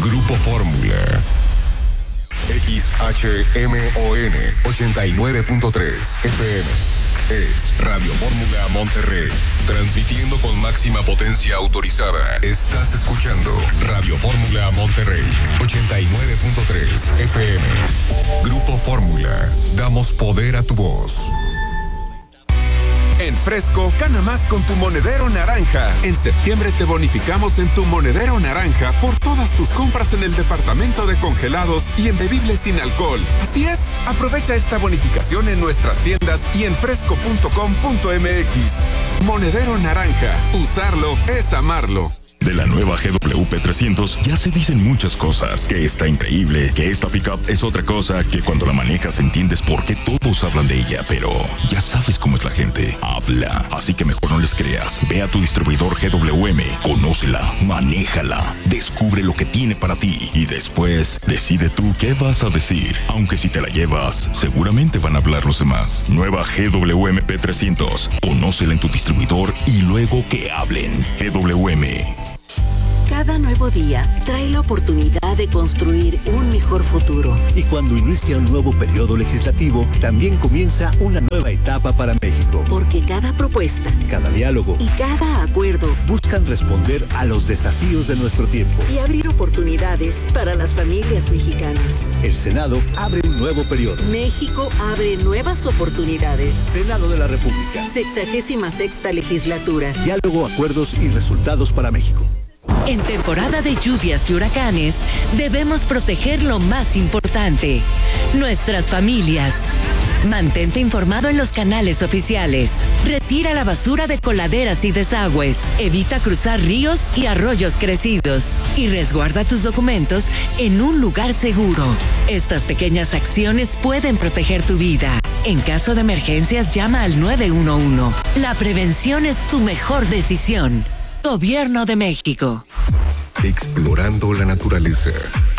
Grupo Fórmula. XHMON 89.3 FM. Es Radio Fórmula Monterrey. Transmitiendo con máxima potencia autorizada. Estás escuchando Radio Fórmula Monterrey 89.3 FM. Grupo Fórmula. Damos poder a tu voz. En Fresco, gana más con tu monedero naranja. En septiembre te bonificamos en tu monedero naranja por todas tus compras en el departamento de congelados y en bebibles sin alcohol. Así es, aprovecha esta bonificación en nuestras tiendas y en fresco.com.mx. Monedero naranja, usarlo es amarlo. De la nueva GWP 300 ya se dicen muchas cosas, que está increíble, que esta pickup es otra cosa, que cuando la manejas entiendes por qué todos hablan de ella, pero ya sabes cómo es la gente, habla, así que mejor no les creas. Ve a tu distribuidor GWM, conócela, manéjala, descubre lo que tiene para ti y después decide tú qué vas a decir. Aunque si te la llevas, seguramente van a hablar los demás. Nueva GWM P300, conócela en tu distribuidor y luego que hablen. GWM. Cada nuevo día trae la oportunidad de construir un mejor futuro. Y cuando inicia un nuevo periodo legislativo, también comienza una nueva etapa para México. Porque cada propuesta, cada diálogo y cada acuerdo buscan responder a los desafíos de nuestro tiempo y abrir oportunidades para las familias mexicanas. El Senado abre un nuevo periodo. México abre nuevas oportunidades. Senado de la República. 66ª legislatura. Diálogo, acuerdos y resultados para México. En temporada de lluvias y huracanes, debemos proteger lo más importante, nuestras familias. Mantente informado en los canales oficiales. Retira la basura de coladeras y desagües. Evita cruzar ríos y arroyos crecidos. Y resguarda tus documentos en un lugar seguro. Estas pequeñas acciones pueden proteger tu vida. En caso de emergencias, llama al 911. La prevención es tu mejor decisión. Gobierno de México. Explorando la naturaleza.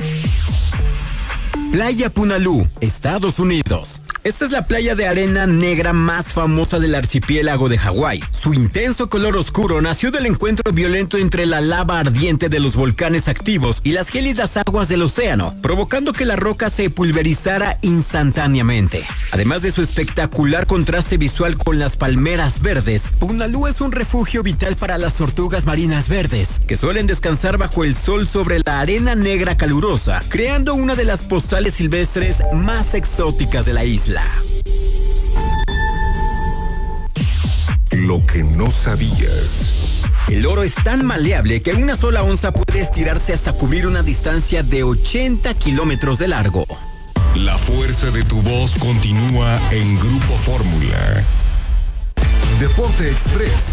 Playa Punalú, Estados Unidos. Esta es la playa de arena negra más famosa del archipiélago de Hawái. Su intenso color oscuro nació del encuentro violento entre la lava ardiente de los volcanes activos y las gélidas aguas del océano, provocando que la roca se pulverizara instantáneamente. Además de su espectacular contraste visual con las palmeras verdes, Punalú es un refugio vital para las tortugas marinas verdes, que suelen descansar bajo el sol sobre la arena negra calurosa, creando una de las postales silvestres más exóticas de la isla. Lo que no sabías. El oro es tan maleable que una sola onza puede estirarse hasta cubrir una distancia de 80 kilómetros de largo. La fuerza de tu voz continúa en Grupo Fórmula. Deporte Express.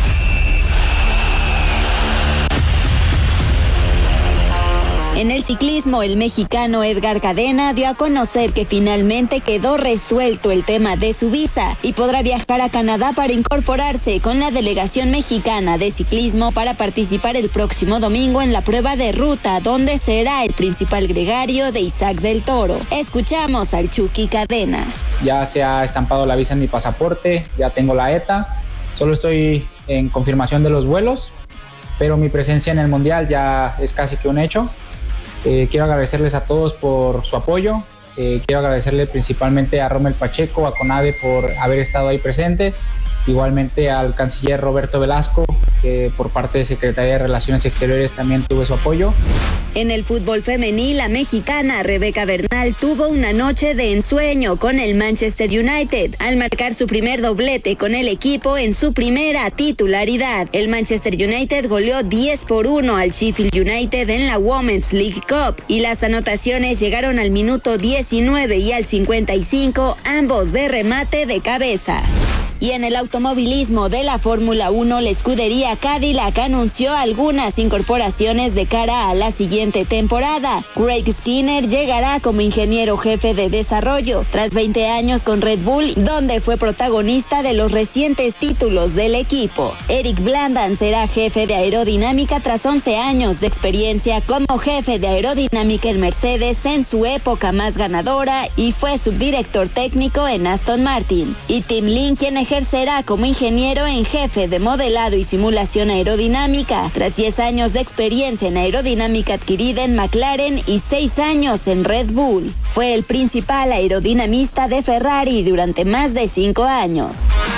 En el ciclismo, el mexicano Edgar Cadena dio a conocer que finalmente quedó resuelto el tema de su visa y podrá viajar a Canadá para incorporarse con la delegación mexicana de ciclismo para participar el próximo domingo en la prueba de ruta, donde será el principal gregario de Isaac del Toro. Escuchamos al Chucky Cadena. Ya se ha estampado la visa en mi pasaporte, ya tengo la ETA, solo estoy en confirmación de los vuelos, pero mi presencia en el Mundial ya es casi que un hecho. Quiero agradecerles a todos por su apoyo. Quiero agradecerle principalmente a Rommel Pacheco, a CONADE por haber estado ahí presente. Igualmente al canciller Roberto Velasco, que por parte de Secretaría de Relaciones Exteriores también tuve su apoyo. En el fútbol femenil, la mexicana Rebeca Bernal tuvo una noche de ensueño con el Manchester United al marcar su primer doblete con el equipo en su primera titularidad. El Manchester United goleó 10-1 al Sheffield United en la Women's League Cup y las anotaciones llegaron al minuto 19 y al 55, ambos de remate de cabeza. Y en el automovilismo de la Fórmula 1, la escudería Cadillac anunció algunas incorporaciones de cara a la siguiente temporada. Craig Skinner llegará como ingeniero jefe de desarrollo, tras 20 años con Red Bull, donde fue protagonista de los recientes títulos del equipo. Eric Blandan será jefe de aerodinámica tras 11 años de experiencia como jefe de aerodinámica en Mercedes en su época más ganadora y fue subdirector técnico en Aston Martin. Y Tim Lin, quien ejercerá como ingeniero en jefe de modelado y simulación aerodinámica, tras 10 años de experiencia en aerodinámica adquirida en McLaren y 6 años en Red Bull. Fue el principal aerodinamista de Ferrari durante más de 5 años.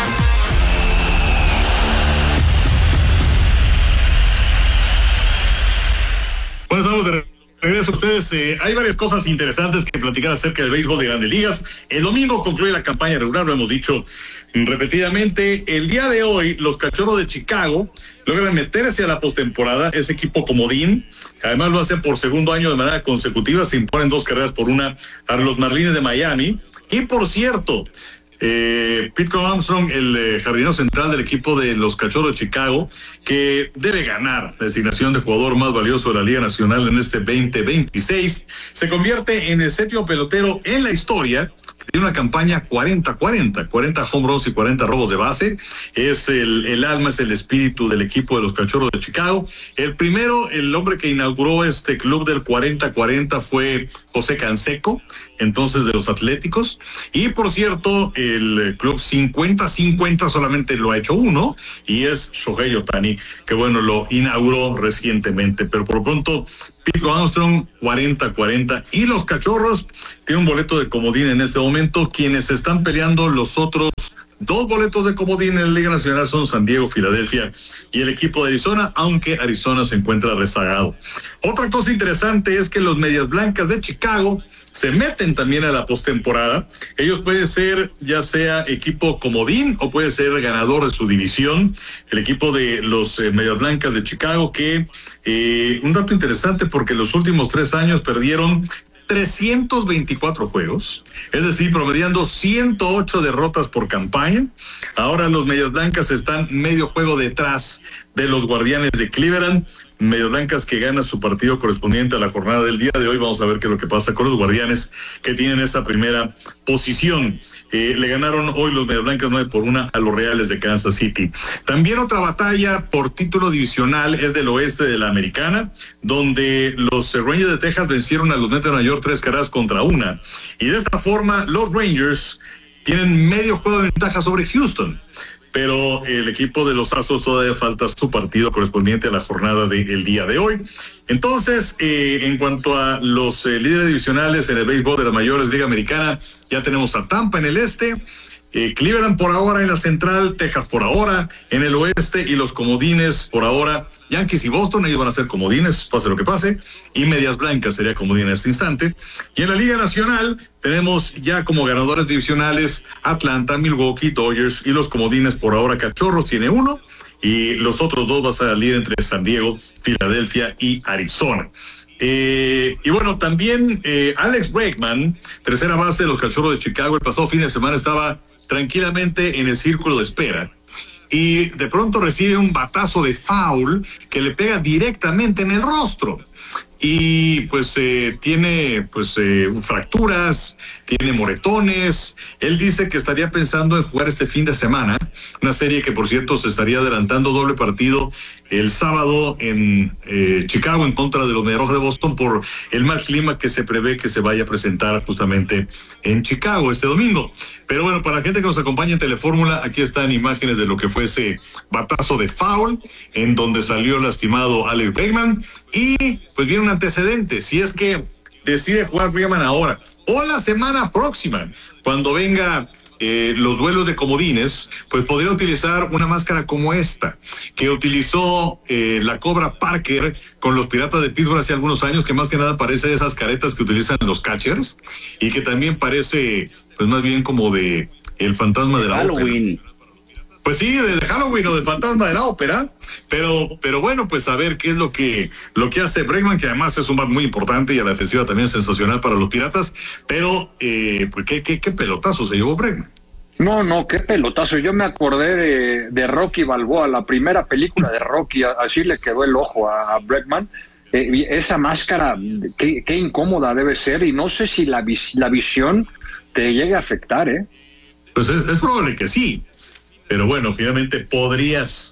Bueno, estamos de regreso a ustedes. Hay varias cosas interesantes que platicar acerca del béisbol de Grandes Ligas. El domingo concluye la campaña regular, lo hemos dicho repetidamente. El día de hoy, los Cachorros de Chicago logran meterse a la postemporada. Ese equipo comodín, además lo hace por segundo año de manera consecutiva. Se imponen 2 carreras por 1 a los Marlins de Miami. Y por cierto, Pete Armstrong, el jardinero central del equipo de los Cachorros de Chicago, que debe ganar la designación de jugador más valioso de la Liga Nacional en este 2026, se convierte en el 7º pelotero en la historia. Tiene una campaña 40-40 home runs y 40 robos de base. Es el alma, es el espíritu del equipo de los Cachorros de Chicago. El hombre que inauguró este club del 40-40 fue José Canseco, entonces de los Atléticos. Y por cierto, el club 50-50 solamente lo ha hecho uno, y es Shohei Ohtani, que bueno, lo inauguró recientemente. Pero por lo pronto, Pete Armstrong 40-40, y los Cachorros tienen un boleto de comodín en este momento. Quienes están peleando los otros 2 boletos de comodín en la Liga Nacional son San Diego, Filadelfia y el equipo de Arizona, aunque Arizona se encuentra rezagado. Otra cosa interesante es que los Medias Blancas de Chicago se meten también a la postemporada. Ellos pueden ser ya sea equipo comodín o puede ser ganador de su división. El equipo de los Medias Blancas de Chicago, que un dato interesante, porque los últimos 3 años perdieron 324 juegos, es decir, promediando 108 derrotas por campaña. Ahora los Medias Blancas están medio juego detrás de los Guardianes de Cleveland. Medias Blancas que gana su partido correspondiente a la jornada del día de hoy. Vamos a ver qué es lo que pasa con los Guardianes, que tienen esa primera posición. Le ganaron hoy los Medias Blancas 9-1 a los Reales de Kansas City. También otra batalla por título divisional es del oeste de la Americana, donde los Rangers de Texas vencieron a los Mets de Nueva York 3-1. Y de esta forma, los Rangers tienen medio juego de ventaja sobre Houston. Pero el equipo de los Astros todavía falta su partido correspondiente a la jornada del día de hoy. Entonces, en cuanto a los líderes divisionales en el béisbol de las mayores Liga Americana, ya tenemos a Tampa en el este, Cleveland por ahora en la central, Texas por ahora en el oeste, y los comodines por ahora, Yankees y Boston, ellos van a ser comodines, pase lo que pase, y Medias Blancas sería comodín en este instante. Y en la Liga Nacional tenemos ya como ganadores divisionales Atlanta, Milwaukee, Dodgers, y los comodines por ahora Cachorros tiene 1, y los otros 2 va a salir entre San Diego, Filadelfia y Arizona. Y bueno, también Alex Bregman, tercera base de los Cachorros de Chicago, el pasado fin de semana estaba tranquilamente en el círculo de espera, y de pronto recibe un batazo de foul que le pega directamente en el rostro. Y pues tiene fracturas, tiene moretones. Él dice que estaría pensando en jugar este fin de semana, una serie que por cierto se estaría adelantando, doble partido el sábado en Chicago en contra de los Mediarrojas de Boston, por el mal clima que se prevé que se vaya a presentar justamente en Chicago este domingo. Pero bueno, para la gente que nos acompaña en Telefórmula, aquí están imágenes de lo que fue ese batazo de foul en donde salió lastimado Alex Bregman. Y pues viene un antecedente: si es que decide jugar Bregman ahora o la semana próxima, cuando venga los duelos de comodines, pues podría utilizar una máscara como esta que utilizó la Cobra Parker con los Piratas de Pittsburgh hace algunos años, que más que nada parece esas caretas que utilizan los catchers, y que también parece pues más bien como de el fantasma de la Halloween. Pues sí, de Halloween o de fantasma de la ópera, pero bueno, pues a ver qué es lo que hace Bregman, que además es un bat muy importante y a la defensiva también sensacional para los Piratas. Pero pues qué pelotazo se llevó Bregman. No, qué pelotazo. Yo me acordé de Rocky Balboa, la primera película de Rocky, así le quedó el ojo a Bregman. Esa máscara, qué incómoda debe ser, y no sé si la visión te llegue a afectar, ¿eh? Pues es probable que sí. Pero bueno, finalmente podrías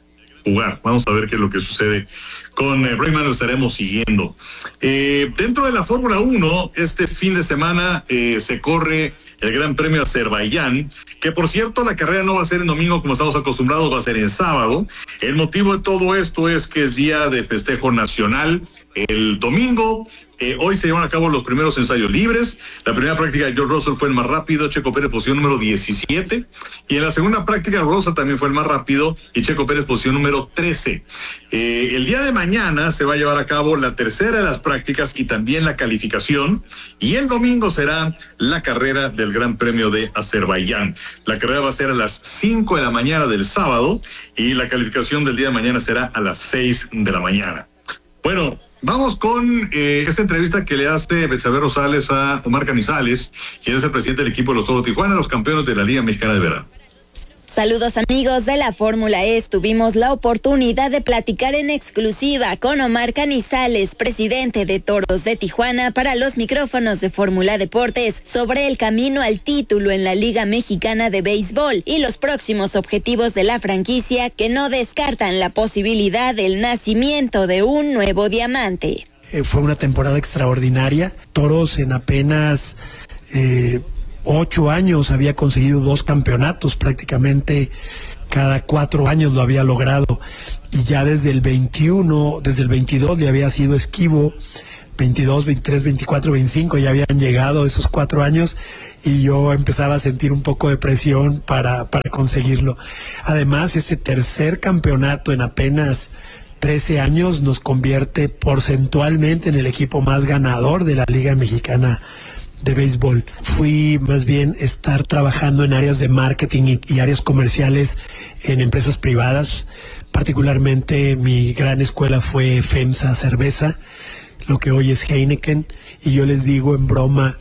jugar. Vamos a ver qué es lo que sucede con Bregman, lo estaremos siguiendo. Dentro de la Fórmula 1, este fin de semana se corre el Gran Premio de Azerbaiyán, que por cierto la carrera no va a ser en domingo como estamos acostumbrados, va a ser en sábado. El motivo de todo esto es que es día de festejo nacional el domingo. Hoy se llevan a cabo los primeros ensayos libres. La primera práctica de George Russell fue el más rápido, Checo Pérez posición número 17. Y en la segunda práctica Russell también fue el más rápido y Checo Pérez posición número 13. El día de mañana se va a llevar a cabo la tercera de las prácticas y también la calificación. Y el domingo será la carrera del Gran Premio de Azerbaiyán. La carrera va a ser a las 5 de la mañana del sábado y la calificación del día de mañana será a las 6 de la mañana. Bueno, vamos con esta entrevista que le hace Betsabe Rosales a Omar Canizales, quien es el presidente del equipo de los Toros Tijuana, los campeones de la Liga Mexicana de Verano. Saludos amigos de la Fórmula E. Tuvimos la oportunidad de platicar en exclusiva con Omar Canizales, presidente de Toros de Tijuana, para los micrófonos de Fórmula Deportes, sobre el camino al título en la Liga Mexicana de Béisbol y los próximos objetivos de la franquicia, que no descartan la posibilidad del nacimiento de un nuevo diamante. Fue una temporada extraordinaria. Toros en apenas 8 años había conseguido 2 campeonatos, prácticamente cada 4 años lo había logrado, y ya desde el 22 le había sido esquivo, 22, 23, 24, 25, ya habían llegado esos 4 años y yo empezaba a sentir un poco de presión para conseguirlo. Además, ese tercer campeonato en apenas 13 años nos convierte porcentualmente en el equipo más ganador de la Liga Mexicana de Béisbol. Fui más bien estar trabajando en áreas de marketing y áreas comerciales en empresas privadas. Particularmente mi gran escuela fue FEMSA Cerveza, lo que hoy es Heineken, y yo les digo en broma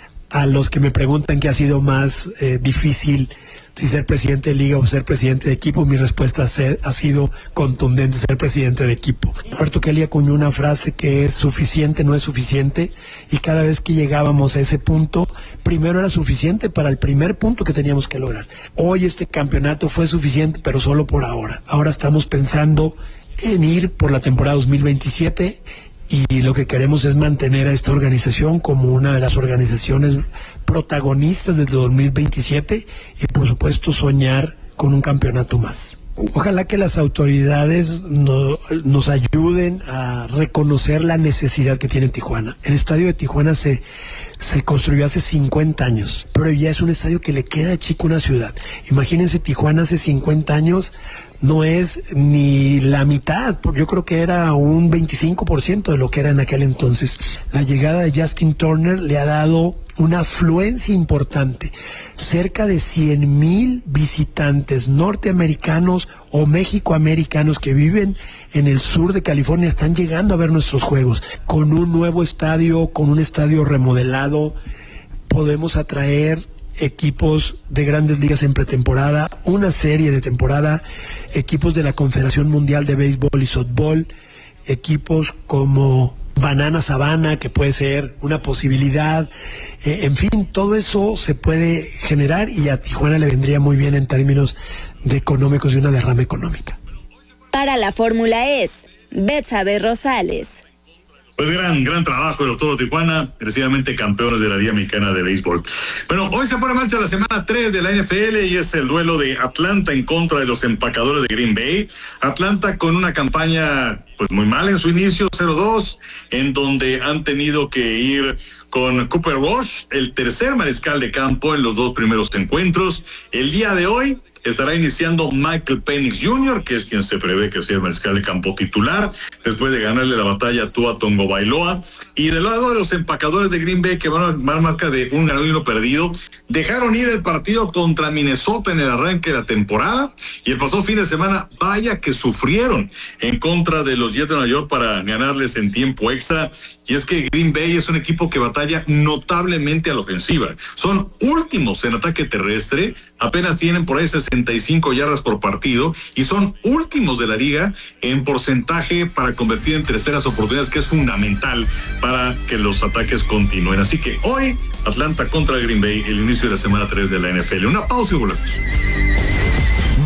a los que me preguntan qué ha sido más difícil, si ser presidente de liga o ser presidente de equipo, mi respuesta ha sido contundente: ser presidente de equipo. Roberto Kelly acuñó una frase que es: suficiente no es suficiente, y cada vez que llegábamos a ese punto, primero era suficiente para el primer punto que teníamos que lograr. Hoy este campeonato fue suficiente, pero solo por ahora. Ahora estamos pensando en ir por la temporada 2027 y lo que queremos es mantener a esta organización como una de las organizaciones protagonistas del 2027 y por supuesto soñar con un campeonato más. Ojalá que las autoridades nos ayuden a reconocer la necesidad que tiene Tijuana. El estadio de Tijuana se construyó hace 50 años, pero ya es un estadio que le queda chico a una ciudad. Imagínense, Tijuana hace 50 años no es ni la mitad, yo creo que era un 25% de lo que era en aquel entonces. La llegada de Justin Turner le ha dado una afluencia importante. Cerca de 100,000 visitantes norteamericanos o mexicoamericanos que viven en el sur de California están llegando a ver nuestros juegos. Con un nuevo estadio, con un estadio remodelado, podemos atraer equipos de grandes ligas en pretemporada, una serie de temporada, equipos de la Confederación Mundial de Béisbol y Softball, equipos como Banana Sabana, que puede ser una posibilidad. En fin, todo eso se puede generar y a Tijuana le vendría muy bien en términos de económicos y una derrama económica. Para la Fórmula E, Betsabe Rosales. Pues gran trabajo de los Toros de Tijuana, merecidamente campeones de la Liga Mexicana de Béisbol. Bueno, hoy se pone en marcha la semana 3 de la NFL y es el duelo de Atlanta en contra de los empacadores de Green Bay. Atlanta con una campaña pues muy mal en su inicio, 0-2, en donde han tenido que ir con Cooper Rush, el tercer mariscal de campo en los 2 primeros encuentros. El día de hoy estará iniciando Michael Penix Jr., que es quien se prevé que sea el mariscal de campo titular, después de ganarle la batalla a Tua Tagovailoa. Y del lado de los empacadores de Green Bay, que van a marca de 1 ganado y 1 perdido, dejaron ir el partido contra Minnesota en el arranque de la temporada, y el pasado fin de semana, vaya que sufrieron en contra de los Jets de Nueva York para ganarles en tiempo extra. Y es que Green Bay es un equipo que batalla notablemente a la ofensiva. Son últimos en ataque terrestre, apenas tienen por ahí 65 yardas por partido y son últimos de la liga en porcentaje para convertir en terceras oportunidades, que es fundamental para que los ataques continúen. Así que hoy, Atlanta contra Green Bay, el inicio de la semana 3 de la NFL. Una pausa y volvemos.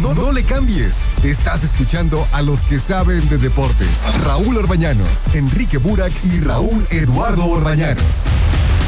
No le cambies. Estás escuchando a los que saben de deportes. Raúl Orbañanos, Enrique Burak y Raúl Eduardo Orbañanos.